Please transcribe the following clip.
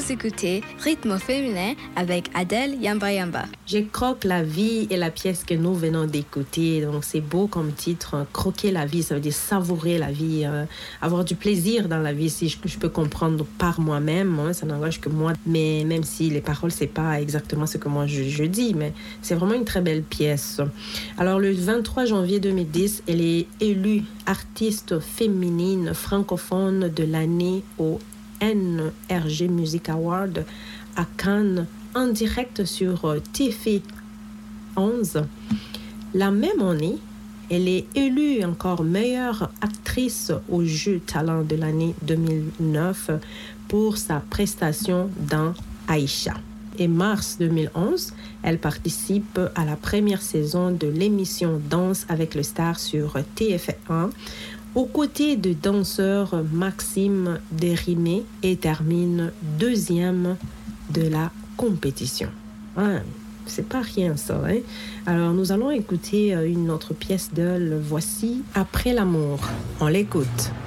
Vous écoutez Rythme au féminin avec Adèle Yamba Yamba. Je croque la vie est la pièce que nous venons d'écouter. Donc c'est beau comme titre. Croquer la vie, ça veut dire savourer la vie, avoir du plaisir dans la vie, si je peux comprendre par moi-même. Hein, ça n'engage que moi. Mais même si les paroles, c'est pas exactement ce que moi je dis, mais c'est vraiment une très belle pièce. Alors le 23 janvier 2010, elle est élue artiste féminine francophone de l'année au NRG Music Award à Cannes en direct sur TF 11. La même année, elle est élue encore meilleure actrice au jeu talent de l'année 2009 pour sa prestation dans Aïcha. Et mars 2011, elle participe à la première saison de l'émission Danse avec le star sur TF1 aux côtés du danseur Maxime Desrimé et termine deuxième de la compétition. Ouais, c'est pas rien ça. Hein? Alors nous allons écouter une autre pièce d'elle. Voici Après l'amour. On l'écoute.